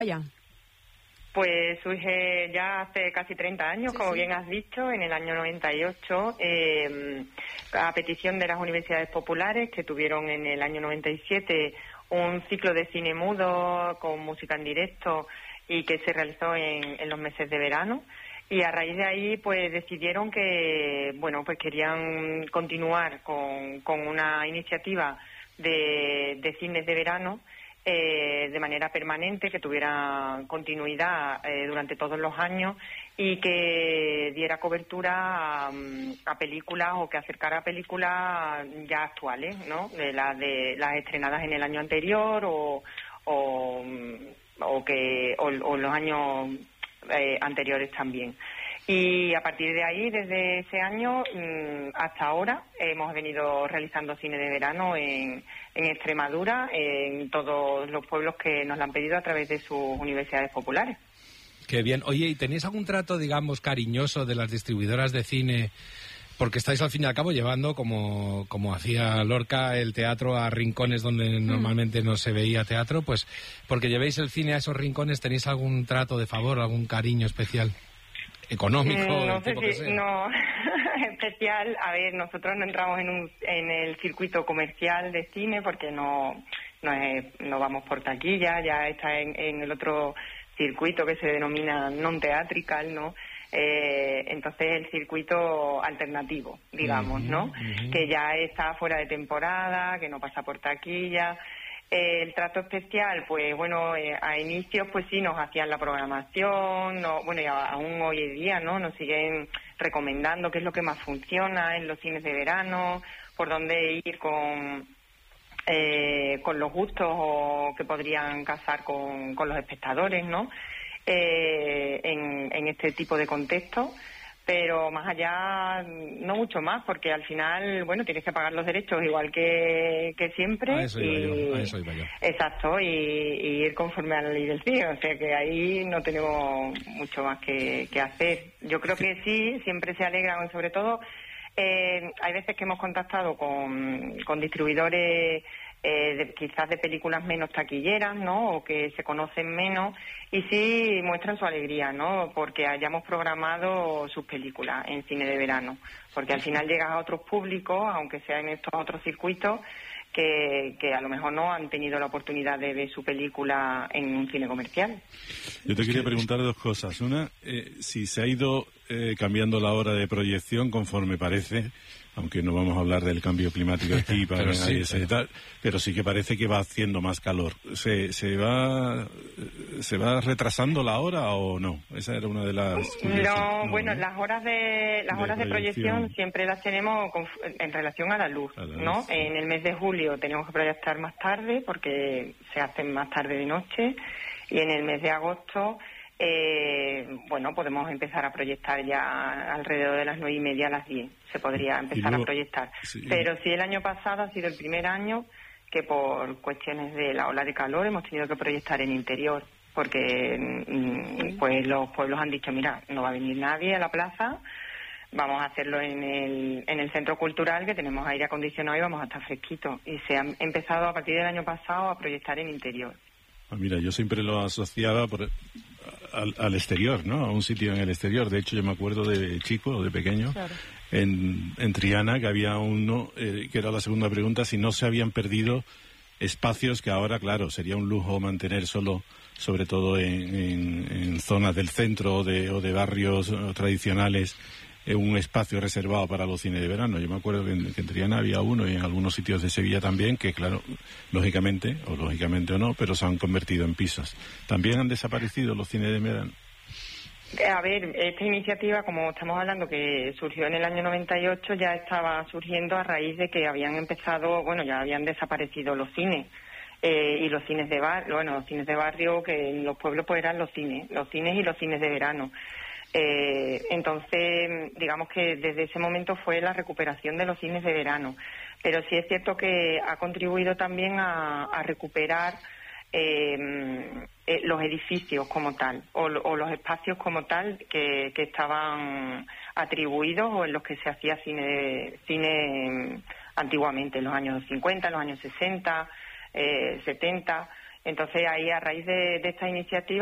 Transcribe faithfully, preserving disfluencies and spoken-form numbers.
Ya. Pues surge ya hace casi treinta años, sí, como sí. bien has dicho, en el año noventa y ocho, eh, a petición de las universidades populares que tuvieron en el año noventa y siete un ciclo de cine mudo con música en directo y que se realizó en, en los meses de verano. Y a raíz de ahí, pues decidieron que, bueno, pues querían continuar con, con una iniciativa de, de cines de verano eh, de manera permanente, que tuviera continuidad eh, durante todos los años y que diera cobertura a, a películas o que acercara a películas ya actuales, ¿no? De las de las estrenadas en el año anterior o o, o que o, o los años Eh, anteriores también. Y a partir de ahí, desde ese año mmm, hasta ahora, hemos venido realizando cine de verano en, en Extremadura, en todos los pueblos que nos lo han pedido a través de sus universidades populares. Qué bien. Oye, ¿y tenéis algún trato, digamos, cariñoso de las distribuidoras de cine? Porque estáis al fin y al cabo llevando, como, como hacía Lorca, el teatro a rincones donde mm. normalmente no se veía teatro, pues porque llevéis el cine a esos rincones, ¿tenéis algún trato de favor, algún cariño especial? ¿Económico? Mm, no del sé tipo si, que sea? no, especial. A ver, nosotros no entramos en, un, en el circuito comercial de cine porque no, no, es, no vamos por taquilla, ya está en, en el otro circuito que se denomina non-teatrical, ¿no? Eh, entonces el circuito alternativo, digamos, uh-huh, ¿no? Uh-huh. Que ya está fuera de temporada, que no pasa por taquilla. Eh, el trato especial, pues bueno, eh, a inicios pues sí nos hacían la programación, no, bueno, y aún hoy en día, ¿no? Nos siguen recomendando qué es lo que más funciona en los cines de verano, por dónde ir con eh, con los gustos o que podrían casar con, con los espectadores, ¿no? Eh, en, en este tipo de contexto, pero más allá no mucho más, porque al final, bueno, tienes que pagar los derechos igual que, que siempre. A eso iba y, yo, a eso iba yo. Exacto, y, y ir conforme a la ley del cine, o sea que ahí no tenemos mucho más que, que hacer. Yo creo que sí, siempre se alegran, sobre todo, eh, hay veces que hemos contactado con, con distribuidores Eh, de, quizás de películas menos taquilleras, ¿no? O que se conocen menos y sí muestran su alegría, ¿no? Porque hayamos programado sus películas en cine de verano, porque al final llegas a otros públicos, aunque sea en estos otros circuitos, que, que a lo mejor no han tenido la oportunidad de ver su película en un cine comercial. Yo te quería preguntar dos cosas. Una, eh, si se ha ido eh, cambiando la hora de proyección conforme parece, aunque no vamos a hablar del cambio climático aquí para pero, sí, ese, tal, pero sí que parece que va haciendo más calor. ¿Se, se va se va retrasando la hora o no? Esa era una de las... No, no, bueno, ¿no? las horas de las de horas proyección. de proyección siempre las tenemos con, en relación a la luz, a la ¿no? Luz, sí. En el mes de julio tenemos que proyectar más tarde porque se hacen más tarde de noche y en el mes de agosto Eh, bueno, podemos empezar a proyectar ya alrededor de las nueve y media a las diez. Se podría empezar luego, a proyectar. Sí. Pero sí, el año pasado ha sido el primer año que por cuestiones de la ola de calor hemos tenido que proyectar en interior, porque mm, pues los pueblos han dicho, mira, no va a venir nadie a la plaza, vamos a hacerlo en el, en el centro cultural, que tenemos aire acondicionado y vamos a estar fresquitos. Y se han empezado a partir del año pasado a proyectar en interior. Ah, mira, yo siempre lo asociaba por, al, al exterior, ¿no? A un sitio en el exterior. De hecho, yo me acuerdo de chico o de pequeño, claro. en, en Triana, que había uno, eh, que era la segunda pregunta, si no se habían perdido espacios que ahora, claro, sería un lujo mantener solo, sobre todo en, en, en zonas del centro o de, o de barrios tradicionales, un espacio reservado para los cines de verano. Yo me acuerdo que en, que en Triana había uno y en algunos sitios de Sevilla también, que claro, lógicamente, o lógicamente o no, pero se han convertido en pisos. ¿También han desaparecido los cines de verano? A ver, esta iniciativa, como estamos hablando, que surgió en el año noventa y ocho, ya estaba surgiendo a raíz de que habían empezado, bueno, ya habían desaparecido los cines. Eh, y los cines de barrio, bueno, los cines de barrio, que en los pueblos pues eran los cines, los cines y los cines de verano. Eh, entonces, digamos que desde ese momento fue la recuperación de los cines de verano. Pero sí es cierto que ha contribuido también a, a recuperar eh, eh, los edificios como tal, o, o los espacios como tal que, que estaban atribuidos o en los que se hacía cine, cine antiguamente, en los años cincuenta, en los años sesenta, eh, setenta... Entonces, ahí, a raíz de, de esta iniciativa,